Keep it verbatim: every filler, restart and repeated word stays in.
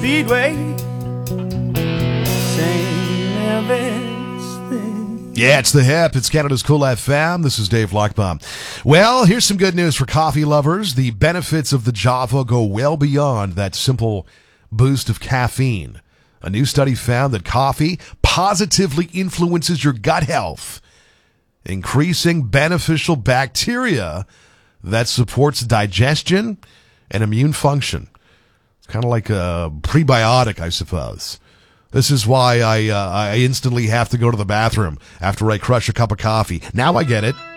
Speedway. Same everything. Yeah, it's the hip. It's Canada's Cool F M. This is Dave Lockbaum. Well, here's some good news for coffee lovers. The benefits of the Java go well beyond that simple boost of caffeine. A new study found that coffee positively influences your gut health, increasing beneficial bacteria that supports digestion and immune function. It's kind of like a prebiotic, I suppose. This is why I uh, I instantly have to go to the bathroom after I crush a cup of coffee. Now I get it.